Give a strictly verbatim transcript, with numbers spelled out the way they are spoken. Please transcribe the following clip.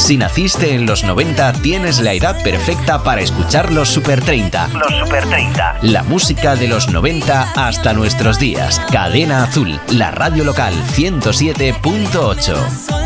Si naciste en los noventa, tienes la edad perfecta para escuchar los Super treinta. Los Super treinta. La música de los noventa hasta nuestros días. Cadena Azul, la radio local ciento siete punto ocho.